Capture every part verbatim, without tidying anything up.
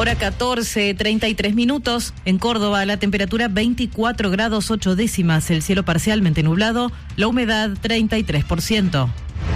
Hora catorce, treinta y tres minutos. En Córdoba, la temperatura veinticuatro grados ocho décimas, el cielo parcialmente nublado, la humedad treinta y tres por ciento.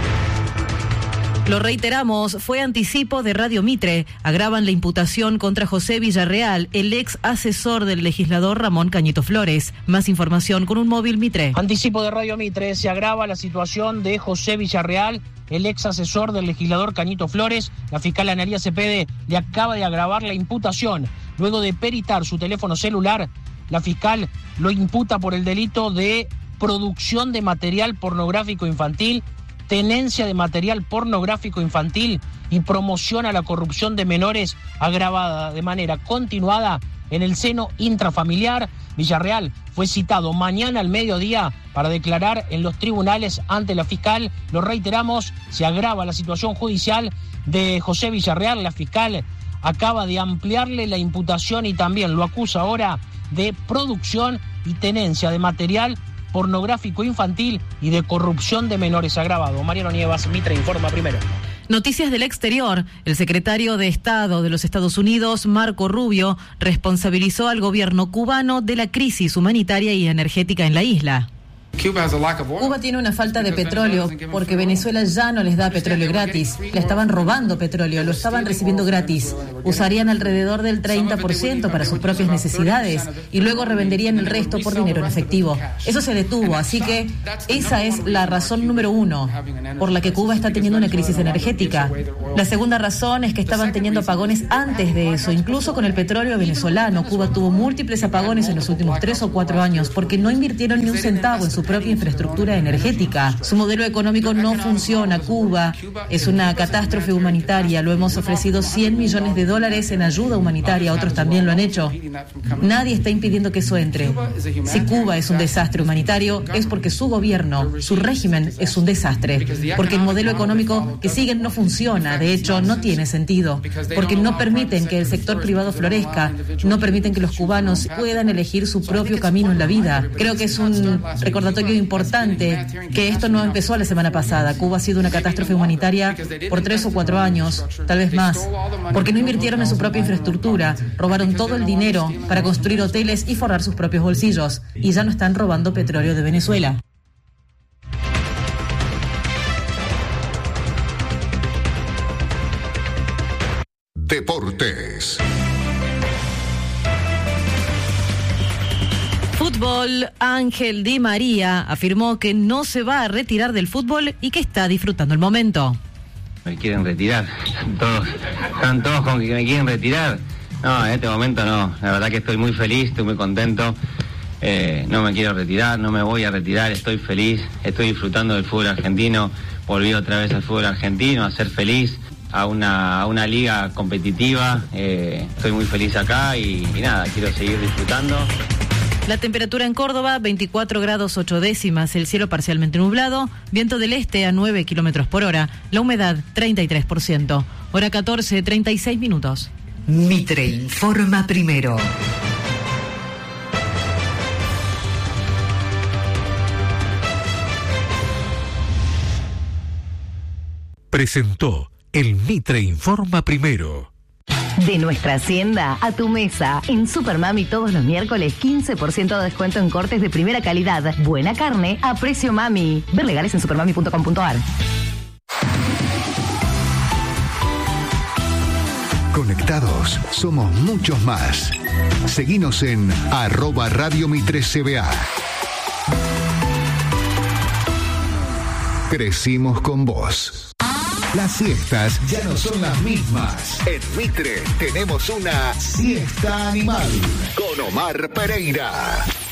Lo reiteramos, fue anticipo de Radio Mitre. Agravan la imputación contra José Villarreal, el ex asesor del legislador Ramón Cañito Flores. Más información con un móvil Mitre. Anticipo de Radio Mitre, se agrava la situación de José Villarreal, el ex asesor del legislador Cañito Flores. La fiscal Analía Cepede le acaba de agravar la imputación. Luego de peritar su teléfono celular, la fiscal lo imputa por el delito de producción de material pornográfico infantil, tenencia de material pornográfico infantil y promoción a la corrupción de menores agravada de manera continuada en el seno intrafamiliar. Villarreal fue citado mañana al mediodía para declarar en los tribunales ante la fiscal. Lo reiteramos, se agrava la situación judicial de José Villarreal. La fiscal acaba de ampliarle la imputación y también lo acusa ahora de producción y tenencia de material pornográfico infantil y de corrupción de menores agravado. Mariano Nievas, Mitre informa primero. Noticias del exterior. El secretario de Estado de los Estados Unidos, Marco Rubio, responsabilizó al gobierno cubano de la crisis humanitaria y energética en la isla. Cuba tiene una falta de petróleo porque Venezuela ya no les da petróleo gratis. Le estaban robando petróleo, lo estaban recibiendo gratis. Usarían alrededor del treinta por ciento para sus propias necesidades y luego revenderían el resto por dinero en efectivo. Eso se detuvo, así que esa es la razón número uno por la que Cuba está teniendo una crisis energética. La segunda razón es que estaban teniendo apagones antes de eso, incluso con el petróleo venezolano. Cuba tuvo múltiples apagones en los últimos tres o cuatro años porque no invirtieron ni un centavo en su propia infraestructura energética. Su modelo económico no funciona. Cuba es una catástrofe humanitaria. Lo hemos ofrecido cien millones de dólares en ayuda humanitaria. Otros también lo han hecho. Nadie está impidiendo que eso entre. Si Cuba es un desastre humanitario, es porque su gobierno, su régimen es un desastre. Porque el modelo económico que siguen no funciona. De hecho, no tiene sentido. Porque no permiten que el sector privado florezca. No permiten que los cubanos puedan elegir su propio camino en la vida. Creo que es un recordatorio importante que esto no empezó la semana pasada. Cuba ha sido una catástrofe humanitaria por tres o cuatro años, tal vez más, porque no invirtieron en su propia infraestructura, robaron todo el dinero para construir hoteles y forrar sus propios bolsillos, y ya no están robando petróleo de Venezuela. Deportes. Fútbol. Ángel Di María afirmó que no se va a retirar del fútbol y que está disfrutando el momento. Me quieren retirar, están todos, están todos con que me quieren retirar. No, en este momento no, la verdad que estoy muy feliz, estoy muy contento. Eh, no me quiero retirar, no me voy a retirar, estoy feliz, estoy disfrutando del fútbol argentino, volví otra vez al fútbol argentino a ser feliz, a una, a una liga competitiva. Eh, estoy muy feliz acá y, y nada, quiero seguir disfrutando. La temperatura en Córdoba, veinticuatro grados ocho décimas, el cielo parcialmente nublado, viento del este a nueve kilómetros por hora, la humedad treinta y tres por ciento. Hora catorce, treinta y seis minutos. Mitre informa primero. Presentó el Mitre informa primero. De nuestra hacienda a tu mesa. En Supermami todos los miércoles quince por ciento de descuento en cortes de primera calidad. Buena carne a precio mami. Ver legales en supermami punto com punto ar. Conectados somos muchos más. Seguinos en arroba Radio Mitre C B A. Crecimos con vos. Las siestas ya no son las mismas. En Mitre tenemos una siesta animal con Omar Pereira.